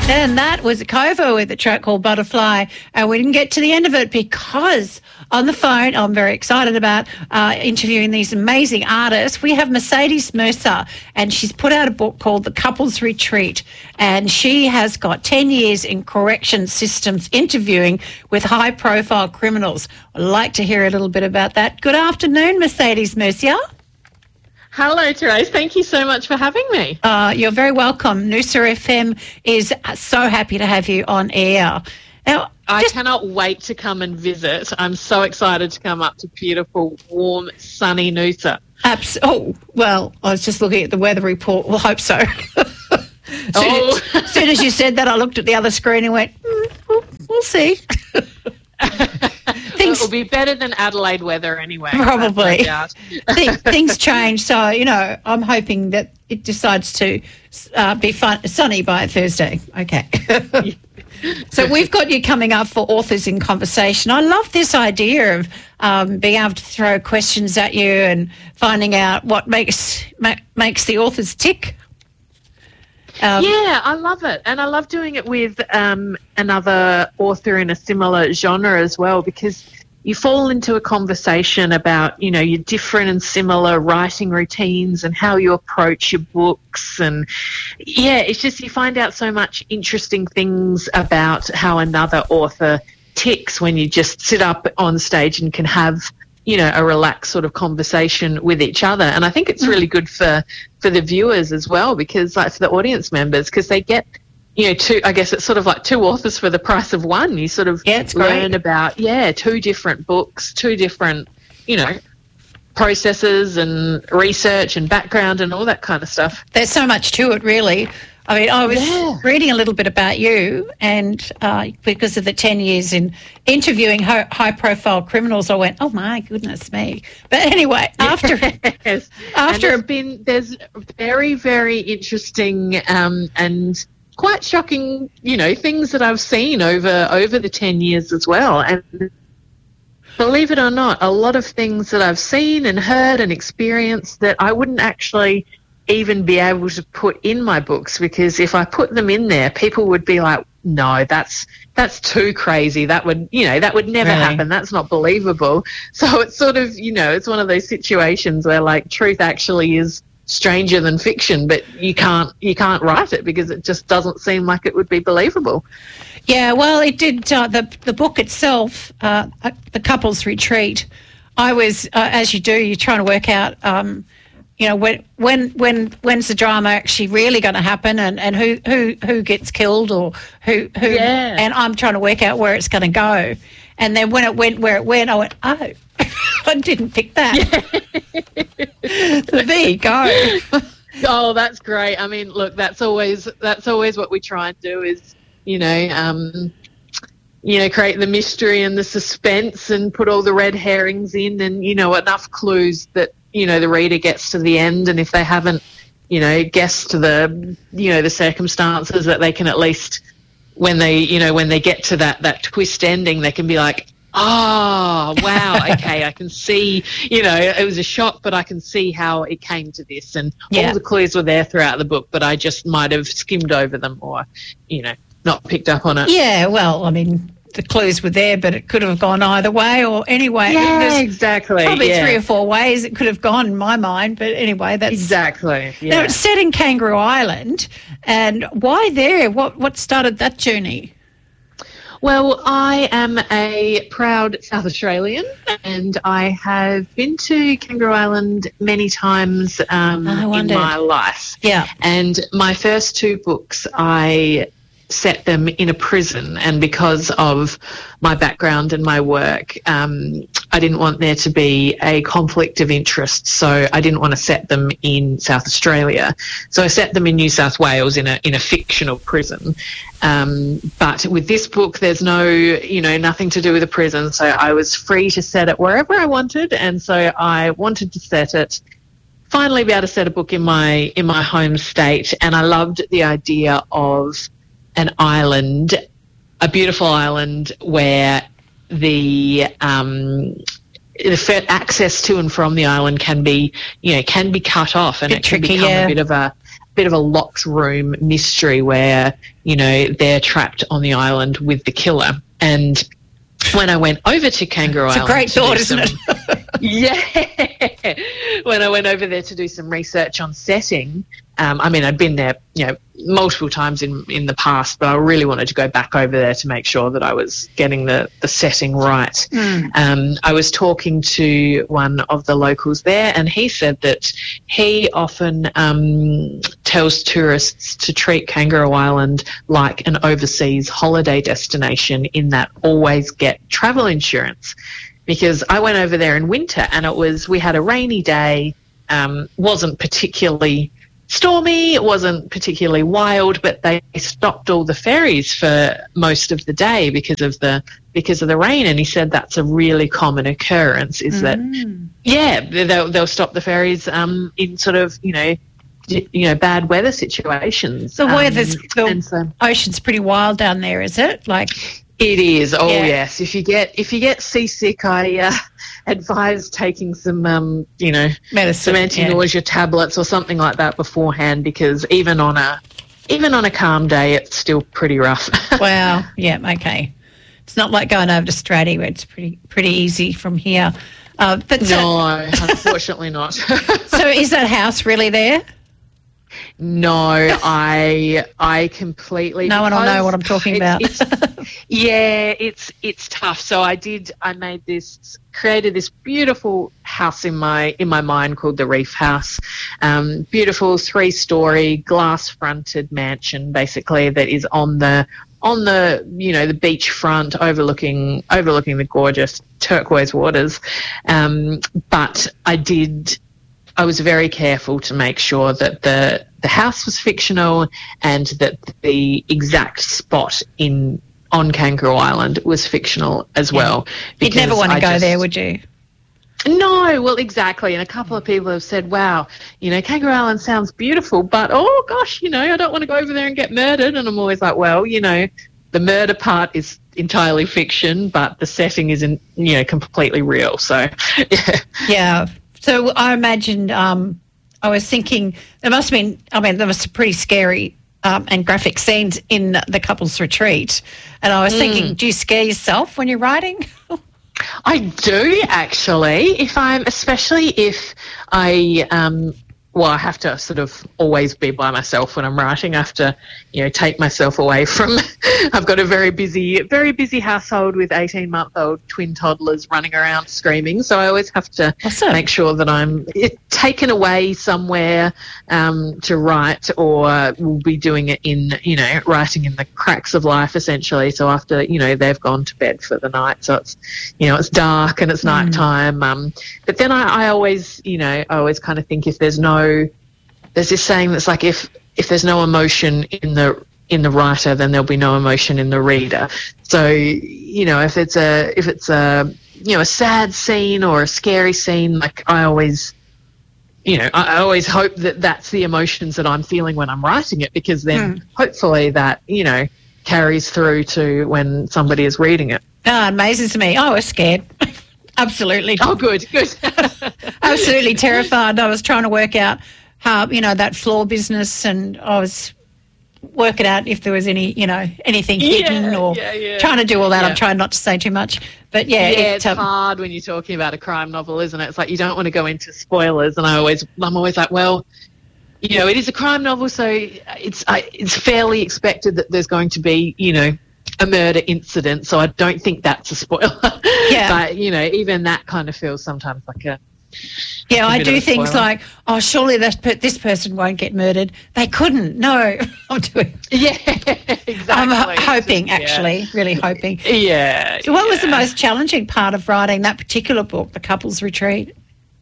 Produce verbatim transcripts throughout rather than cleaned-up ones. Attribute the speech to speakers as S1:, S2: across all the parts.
S1: And that was Kova with a track called Butterfly. And we didn't get to the end of it because on the phone, I'm very excited about uh, interviewing these amazing artists. We have Mercedes Mercer, and she's put out a book called The Couples Retreat. And she has got ten years in correction systems interviewing with high-profile criminals. I'd like to hear a little bit about that. Good afternoon, Mercedes Mercer.
S2: Hello, Therese. Thank you so much for having me.
S1: Uh, you're very welcome. Noosa F M is so happy to have you on air. Now,
S2: I
S1: just,
S2: cannot wait to come and visit. I'm so excited to come up to beautiful, warm, sunny Noosa.
S1: Abs- oh, well, I was just looking at the weather report. Well, I hope so. As soon,
S2: Oh.
S1: as, as soon as you said that, I looked at the other screen and went, mm, we'll, we'll see.
S2: Things will be better than Adelaide weather anyway.
S1: Probably.
S2: no doubt.
S1: things, things change, so, you know, I'm hoping that it decides to uh, be fun, sunny by Thursday. Okay. So we've got you coming up for Authors in Conversation. I love this idea of um, being able to throw questions at you and finding out what makes ma- makes the authors tick. Um,
S2: yeah, I love it. And I love doing it with um, another author in a similar genre as well, because you fall into a conversation about, you know, your different and similar writing routines and how you approach your books. And, yeah, it's just you find out so much interesting things about how another author ticks when you just sit up on stage and can have, you know, a relaxed sort of conversation with each other. And I think it's really good for, for the viewers as well, because, like, for the audience members, because they get, you know, two, I guess it's sort of like two authors for the price of one. You sort of
S1: Yeah, it's
S2: learn
S1: great.
S2: about, yeah, two different books, two different, you know, processes and research and background and all that kind of stuff.
S1: There's so much to it, really. I mean, I was
S2: Yeah.
S1: reading a little bit about you, and uh, because of the ten years in interviewing hi- high-profile criminals, I went, oh, my goodness me. But anyway, after...
S2: Yes.
S1: After-
S2: and there's been there's very, very interesting um, and quite shocking, you know, things that I've seen over over the ten years as well. And believe it or not, a lot of things that I've seen and heard and experienced that I wouldn't actually even be able to put in my books, because if I put them in there, people would be like, no, that's that's too crazy. That would, you know, that would never
S1: Really?
S2: happen. That's not believable. So it's sort of, you know, it's one of those situations where, like, truth actually is stranger than fiction, but you can't you can't write it because it just doesn't seem like it would be believable.
S1: Yeah, well, it did. Uh, the the book itself, uh, uh, The Couples Retreat, I was, uh, as you do, you're trying to work out, um, you know, when when when when's the drama actually really going to happen, and, and who, who who gets killed or who who.
S2: Yeah.
S1: And I'm trying to work out where it's going to go, and then when it went where it went, I went, oh, I didn't pick that. So there you go.
S2: Oh, that's great. I mean, look, that's always that's always what we try and do is, you know, um, you know, create the mystery and the suspense and put all the red herrings in, and, you know, enough clues that, you know, the reader gets to the end, and if they haven't, you know, guessed the, you know, the circumstances, that they can at least, when they, you know, when they get to that that twist ending, they can be like, oh, wow, okay, I can see, you know, it was a shock, but I can see how it came to this. And
S1: Yeah.
S2: all the clues were there throughout the book, but I just might have skimmed over them or, you know, not picked up on it.
S1: Yeah, well, I mean, the clues were there, but it could have gone either way or anyway.
S2: Yeah,
S1: There's
S2: exactly.
S1: probably
S2: yeah.
S1: three or four ways it could have gone in my mind, but anyway, that's...
S2: Exactly,
S1: Now,
S2: yeah.
S1: it's set in Kangaroo Island, and why there? What what started that journey?
S2: Well, I am a proud South Australian, and I have been to Kangaroo Island many times um,
S1: I
S2: in
S1: wondered.
S2: my life.
S1: Yeah.
S2: And my first two books, I set them in a prison, and because of my background and my work, um, I didn't want there to be a conflict of interest, so I didn't want to set them in South Australia. So I set them in New South Wales in a in a fictional prison. Um, but with this book, there's no, you know, nothing to do with a prison, so I was free to set it wherever I wanted, and so I wanted to set it finally be able to set a book in my in my home state, and I loved the idea of an island, a beautiful island where the um, the access to and from the island can be, you know, can be cut off, and
S1: Bit
S2: it can
S1: tricky,
S2: become
S1: yeah.
S2: a bit of a bit of a locked room mystery where, you know, they're trapped on the island with the killer. And when I went over to Kangaroo
S1: Island... It's a great thought, isn't it?
S2: Yeah. When I went over there to do some research on setting, um, I mean, I'd been there, you know, multiple times in, in the past, but I really wanted to go back over there to make sure that I was getting the, the setting right. Mm. Um, I was talking to one of the locals there, and he said that he often um, tells tourists to treat Kangaroo Island like an overseas holiday destination, in that always get travel insurance. Because I went over there in winter, and it was, we had a rainy day, um, wasn't particularly stormy, it wasn't particularly wild, but they stopped all the ferries for most of the day because of the because of the rain. And he said that's a really common occurrence, is mm. that yeah they'll, they'll stop the ferries um, in sort of you know you know bad weather situations.
S1: The weather's
S2: um,
S1: the
S2: so,
S1: ocean's pretty wild down there, is it? Like
S2: it is. Oh
S1: yeah.
S2: yes. If you get if you get seasick, I uh, advise taking some um, you know
S1: medicine,
S2: some anti-nausea
S1: yeah.
S2: tablets or something like that beforehand, because even on a even on a calm day, it's still pretty rough.
S1: Wow. Yeah. Okay. It's not like going over to Straddie, where it's pretty pretty easy from here. Uh, but
S2: no,
S1: so,
S2: unfortunately not.
S1: So is that house really there?
S2: No, I I completely.
S1: No one will know what I'm talking about.
S2: It's, yeah, it's it's tough. So I did. I made this, created this beautiful house in my in my mind called the Reef House. Um, beautiful three-story glass-fronted mansion, basically, that is on the on the you know the beach front, overlooking overlooking the gorgeous turquoise waters. Um, but I did. I was very careful to make sure that the the house was fictional, and that the exact spot in on Kangaroo Island was fictional as yeah. well.
S1: You'd never want to
S2: I
S1: go
S2: just,
S1: there, would you?
S2: No, well, exactly. And a couple of people have said, wow, you know, Kangaroo Island sounds beautiful, but, oh, gosh, you know, I don't want to go over there and get murdered. And I'm always like, well, you know, the murder part is entirely fiction, but the setting isn't, you know, completely real. So, yeah.
S1: Yeah. So I imagined, um, I was thinking there must have been, I mean, there was some pretty scary um, and graphic scenes in the couple's retreat. And I was mm. thinking, do you scare yourself when you're writing?
S2: I do, actually. If I'm, especially if I, um, well, I have to sort of always be by myself when I'm writing. I have to, you know, take myself away from, I've got a very busy, very busy household with eighteen-month-old twin toddlers running around screaming. So I always have to
S1: awesome.
S2: make sure that I'm taken away somewhere um, to write, or we'll be doing it in, you know, writing in the cracks of life, essentially. So after, you know, they've gone to bed for the night. So it's, you know, it's dark and it's mm. nighttime. Um, but then I, I always, you know, I always kind of think if there's no, there's this saying that's like, if if there's no emotion in the in the writer, then there'll be no emotion in the reader. So, you know, if it's a if it's a you know a sad scene or a scary scene, like I always, you know, I, I always hope that that's the emotions that I'm feeling when I'm writing it, because then mm. hopefully that, you know, carries through to when somebody is reading it.
S1: Oh, it amazes me. I was scared. Absolutely.
S2: Oh, good, good.
S1: Absolutely terrified. I was trying to work out how, you know, that floor business, and I was working out if there was any, you know, anything
S2: yeah,
S1: hidden, or
S2: yeah, yeah.
S1: trying to do all that.
S2: Yeah.
S1: I'm trying not to say too much. But, yeah.
S2: Yeah,
S1: it,
S2: it's
S1: um,
S2: hard when you're talking about a crime novel, isn't it? It's like you don't want to go into spoilers, and I always, I'm always like, well, you know, it is a crime novel, so it's I, it's fairly expected that there's going to be, you know, a murder incident, so I don't think that's a spoiler.
S1: Yeah.
S2: But, you know, even that kind of feels sometimes like a...
S1: Yeah,
S2: a
S1: I do things
S2: spoiler.
S1: like, oh, surely this, this person won't get murdered. They couldn't. No. I'm doing...
S2: Yeah, exactly.
S1: I'm h- hoping,
S2: Just,
S1: actually,
S2: yeah.
S1: really hoping.
S2: Yeah.
S1: So what
S2: yeah.
S1: was the most challenging part of writing that particular book, The Couple's Retreat?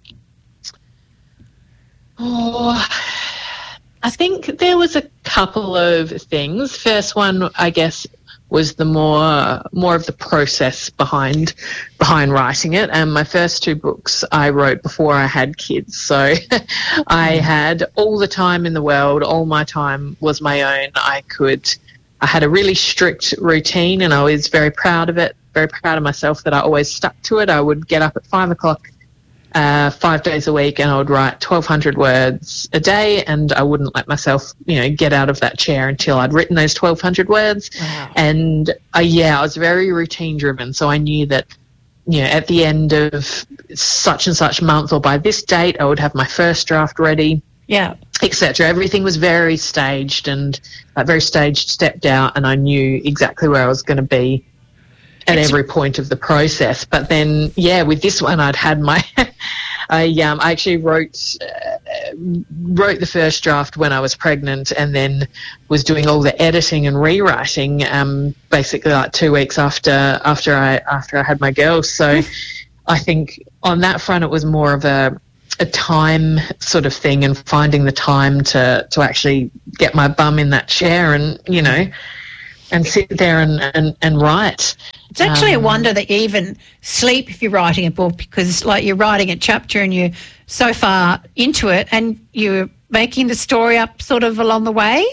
S2: Oh... I think there was a couple of things. First one, I guess, was the more more of the process behind behind writing it. And my first two books I wrote before I had kids, so I had all the time in the world. All my time was my own. I could, I had a really strict routine, and I was very proud of it. Very proud of myself that I always stuck to it. I would get up at five o'clock uh, five days a week, and I would write twelve hundred words a day, and I wouldn't let myself, you know, get out of that chair until I'd written those twelve hundred words.
S1: Wow.
S2: And uh, yeah, I was very routine driven, so I knew that, you know, at the end of such and such month or by this date, I would have my first draft ready.
S1: Yeah.
S2: et cetera. Everything was very staged and uh, very staged, stepped out, and I knew exactly where I was going to be at it's every point of the process. But then, yeah, with this one, I'd had my, I um, I actually wrote uh, wrote the first draft when I was pregnant, and then was doing all the editing and rewriting, um, basically like two weeks after after I after I had my girls. So, I think on that front, it was more of a a time sort of thing, and finding the time to to actually get my bum in that chair and, you know, and sit there and, and, and write.
S1: It's actually
S2: um,
S1: a wonder that you even sleep if you're writing a book, because like you're writing a chapter and you're so far into it and you're making the story up sort of along the way.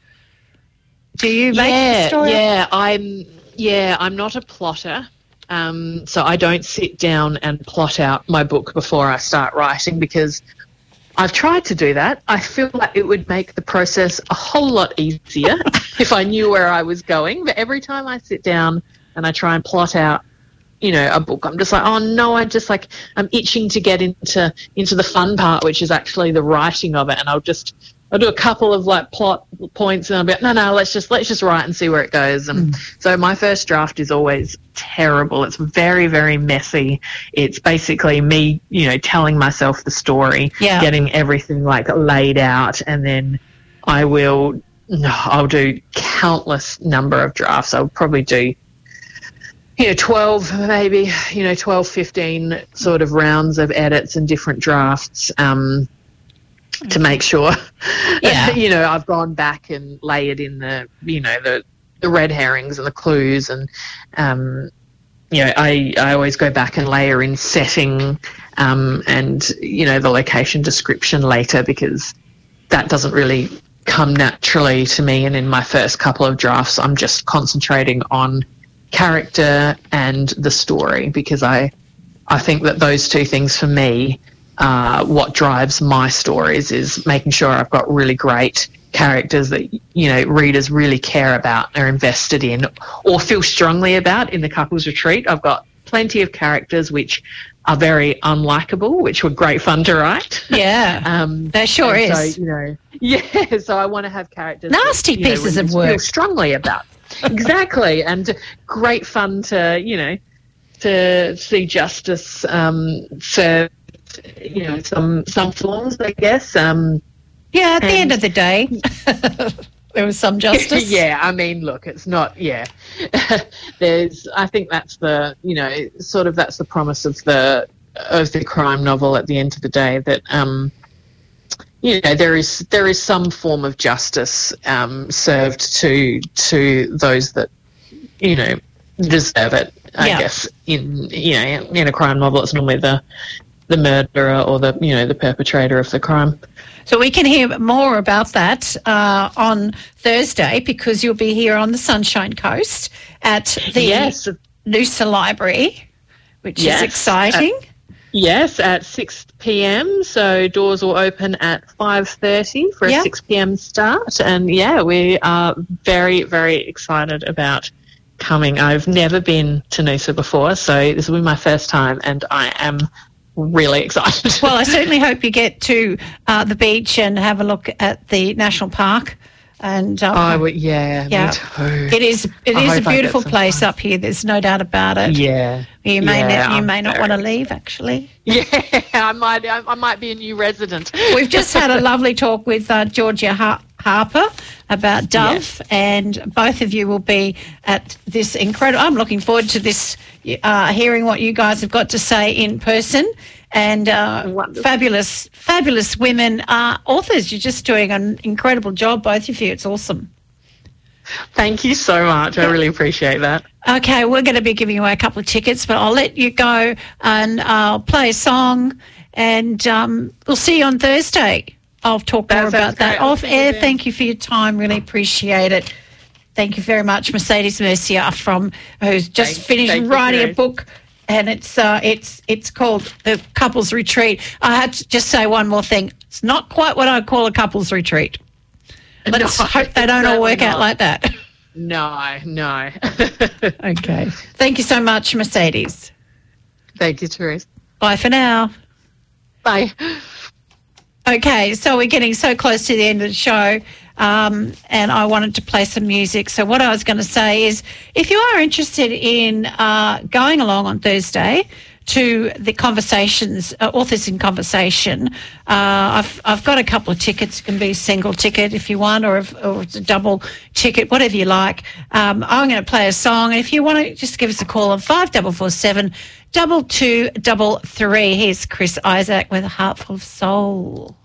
S1: Do you make
S2: yeah,
S1: the story
S2: yeah,
S1: up?
S2: I'm yeah, I'm not a plotter. Um, so I don't sit down and plot out my book before I start writing, because I've tried to do that. I feel like it would make the process a whole lot easier if I knew where I was going. But every time I sit down and I try and plot out, you know, a book, I'm just like, oh no, I just like, I'm itching to get into into the fun part, which is actually the writing of it. And I'll just, I'll do a couple of like plot points, and I'll be like, no, no, let's just let's just write and see where it goes. And mm. so my first draft is always terrible. It's very, very messy. It's basically me, you know, telling myself the story,
S1: yeah.
S2: getting everything like laid out, and then I will, no, I'll do countless number of drafts. I'll probably do, you know, twelve, maybe, you know, twelve, fifteen sort of rounds of edits and different drafts, um, to make sure,
S1: yeah.
S2: you know, I've gone back and layered in the, you know, the, the red herrings and the clues, and, um, you know, I, I always go back and layer in setting, um, and, you know, the location description later, because that doesn't really come naturally to me. And in my first couple of drafts, I'm just concentrating on character and the story, because I, I think that those two things for me, Uh, what drives my stories is making sure I've got really great characters that, you know, readers really care about, are invested in, or feel strongly about. In the couples retreat, I've got plenty of characters which are very unlikable, which were great fun to write.
S1: Yeah,
S2: um,
S1: that sure is.
S2: So, you know, yeah, so I want to have characters
S1: nasty
S2: that,
S1: pieces
S2: know,
S1: of work
S2: feel strongly about. Exactly, and great fun to, you know, to see justice um, served. You know, some some forms, I guess. Um,
S1: yeah, at the end of the day, there was some justice.
S2: Yeah, I mean, look, it's not. Yeah, there's. I think that's the. You know, sort of that's the promise of the of the crime novel. At the end of the day, that um, you know, there is there is some form of justice um, served to to those that, you know, deserve it. I
S1: yeah.
S2: guess in you know in a crime novel, it's normally the the murderer or the, you know, the perpetrator of the crime.
S1: So we can hear more about that uh, on Thursday, because you'll be here on the Sunshine Coast at the
S2: yes.
S1: Noosa Library, which
S2: yes.
S1: is exciting.
S2: At, yes, at six p.m. So doors will open at five thirty for a
S1: yep.
S2: six p.m. start. And, yeah, we are very, very excited about coming. I've never been to Noosa before, so this will be my first time, and I am really excited.
S1: Well, I certainly hope you get to uh, the beach and have a look at the national park. And um,
S2: oh, well, yeah,
S1: yeah,
S2: me too.
S1: It is. It
S2: I
S1: is a
S2: hope I
S1: beautiful
S2: get some
S1: place
S2: fun.
S1: up here. There's no doubt about it.
S2: Yeah,
S1: you may
S2: yeah,
S1: ne- you
S2: I'm
S1: may not
S2: very-
S1: want to leave. Actually,
S2: yeah, I might. I, I might be a new resident.
S1: We've just had a lovely talk with uh, Georgia Har- Harper about Dove,
S2: yes.
S1: and both of you will be at this incredible. I'm looking forward to this, uh, hearing what you guys have got to say in person. And uh, fabulous, fabulous women uh, authors. You're just doing an incredible job, both of you. It's awesome.
S2: Thank you so much. I really appreciate that.
S1: Okay, we're going to be giving away a couple of tickets, but I'll let you go and I'll play a song, and um, we'll see you on Thursday. I'll talk
S2: That
S1: more about
S2: sounds
S1: that
S2: great. I'll
S1: off
S2: see you
S1: air.
S2: then.
S1: Thank you for your time. Really appreciate it. Thank you very much, Mercedes Mercier, from who's just
S2: Thank-
S1: finished
S2: thank you,
S1: writing a
S2: Grace.
S1: book and it's uh, it's it's called the Couples Retreat. I had to just say one more thing. It's not quite what I'd call a couples retreat. Let's
S2: No,
S1: hope they don't all work
S2: certainly
S1: out
S2: not.
S1: like that.
S2: No, no.
S1: Okay. Thank you so much, Mercedes.
S2: Thank you, Therese.
S1: Bye for now.
S2: Bye.
S1: Okay, so we're getting so close to the end of the show, um, and I wanted to play some music. So what I was going to say is, if you are interested in uh, going along on Thursday to the conversations, uh, Authors in Conversation, uh, I've I've got a couple of tickets. It can be a single ticket if you want, or if or it's a double ticket, whatever you like. Um, I'm going to play a song, and if you want to, just give us a call on five double four seven double two double three. Here's Chris Isaac with A Heart Full of Soul.